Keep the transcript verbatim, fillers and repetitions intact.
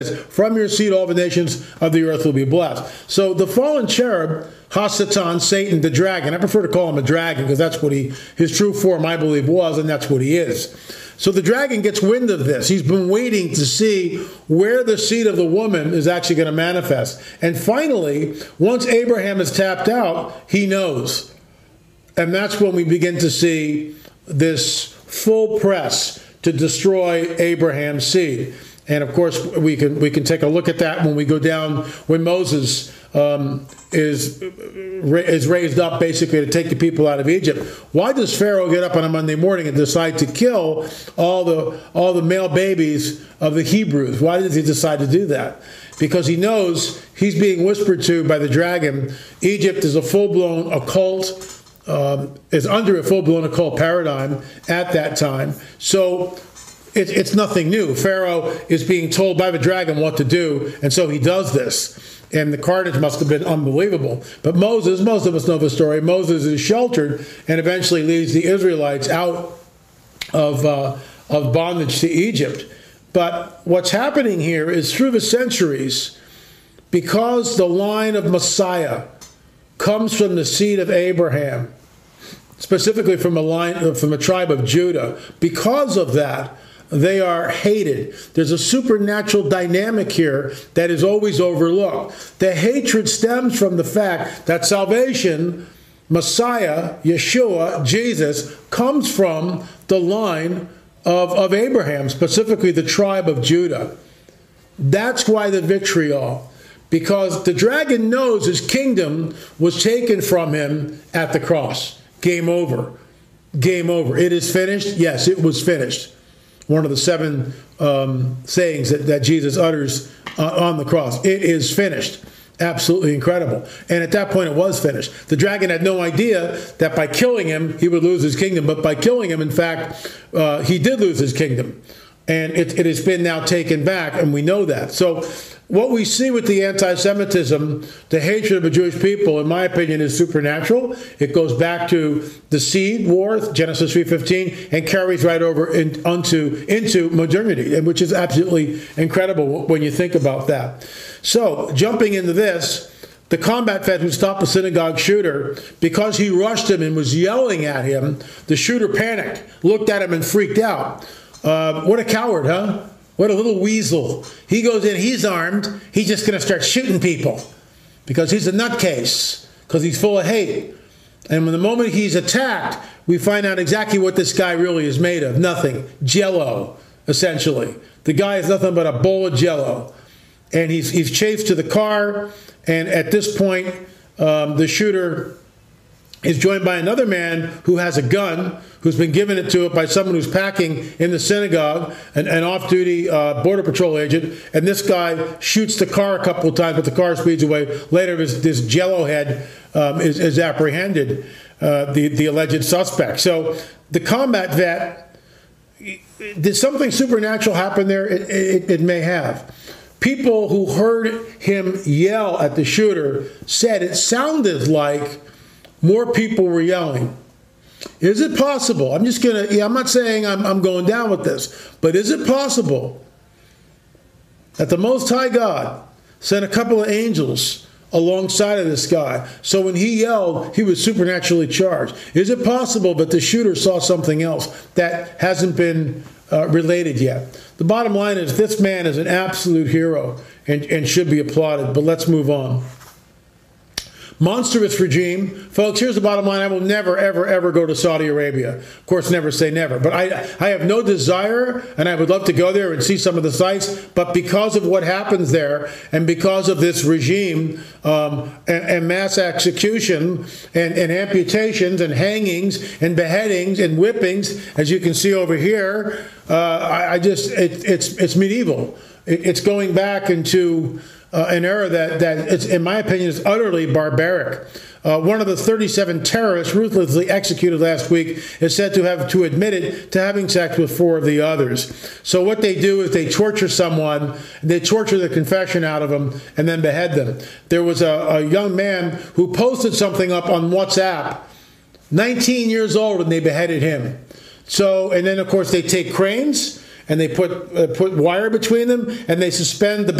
from your seed all the nations of the earth will be blessed. So the fallen cherub, Hasatan, Satan, the dragon, I prefer to call him a dragon because that's what he, his true form, I believe, was, and that's what he is. So the dragon gets wind of this. He's been waiting to see where the seed of the woman is actually going to manifest. And finally, once Abraham is tapped out, he knows. And that's when we begin to see this full press to destroy Abraham's seed. And of course, we can we can take a look at that when we go down when Moses um, is is raised up basically to take the people out of Egypt. Why does Pharaoh get up on a Monday morning and decide to kill all the all the male babies of the Hebrews? Why does he decide to do that? Because he knows he's being whispered to by the dragon. Egypt is a full-blown occult. Um, is under a full-blown occult paradigm at that time. So it, it's nothing new. Pharaoh is being told by the dragon what to do, and so he does this. And the carnage must have been unbelievable. But Moses, most of us know the story, Moses is sheltered and eventually leads the Israelites out of, uh, of bondage to Egypt. But what's happening here is through the centuries, because the line of Messiah comes from the seed of Abraham, specifically from a line from a tribe of Judah. Because of that, they are hated. There's a supernatural dynamic here that is always overlooked. The hatred stems from the fact that salvation, Messiah, Yeshua, Jesus, comes from the line of, of Abraham, specifically the tribe of Judah. That's why the vitriol. Because the dragon knows his kingdom was taken from him at the cross. Game over. Game over. It is finished? Yes, it was finished. One of the seven um, sayings that, that Jesus utters uh, on the cross. It is finished. Absolutely incredible. And at that point, it was finished. The dragon had no idea that by killing him, he would lose his kingdom. But by killing him, in fact, uh, he did lose his kingdom. And it, it has been now taken back, and we know that. So what we see with the anti-Semitism, the hatred of the Jewish people, in my opinion, is supernatural. It goes back to the seed war, Genesis three fifteen, and carries right over in, onto, into modernity, which is absolutely incredible when you think about that. So, jumping into this, the combat vet who stopped the synagogue shooter, because he rushed him and was yelling at him, the shooter panicked, looked at him and freaked out. Uh, what a coward, huh? What a little weasel. He goes in, he's armed, he's just going to start shooting people because he's a nutcase, because he's full of hate. And when the moment he's attacked, we find out exactly what this guy really is made of. Nothing. Jello, essentially. The guy is nothing but a bowl of Jello. And he's, he's chased to the car, and at this point, um, the shooter is joined by another man who has a gun, who's been given it to it by someone who's packing in the synagogue, an, an off-duty uh, Border Patrol agent, and this guy shoots the car a couple of times, but the car speeds away. Later, this, this Jello head um, is, is apprehended, uh, the, the alleged suspect. So the combat vet, did something supernatural happen there? It, it, it may have. People who heard him yell at the shooter said it sounded like more people were yelling. Is it possible? I'm just going to, yeah, I'm not saying I'm, I'm going down with this, but is it possible that the Most High God sent a couple of angels alongside of this guy, so when he yelled, he was supernaturally charged? Is it possible that the shooter saw something else that hasn't been uh, related yet? The bottom line is this man is an absolute hero and, and should be applauded, but let's move on. Monstrous regime. Folks, here's the bottom line. I will never, ever, ever go to Saudi Arabia. Of course, never say never. But I, I have no desire, and I would love to go there and see some of the sites. But because of what happens there, and because of this regime, um, and, and mass execution, and, and amputations, and hangings, and beheadings, and whippings, as you can see over here, uh, I, I just, it, it's, it's medieval. It, it's going back into Uh, an era that, that is, in my opinion, is utterly barbaric. Uh, one of the thirty-seven terrorists ruthlessly executed last week is said to have to admitted to having sex with four of the others. So what they do is they torture someone, they torture the confession out of them, and then behead them. There was a, a young man who posted something up on WhatsApp, nineteen years old, and they beheaded him. So, and then, of course, they take cranes, and they put uh, put wire between them, and they suspend the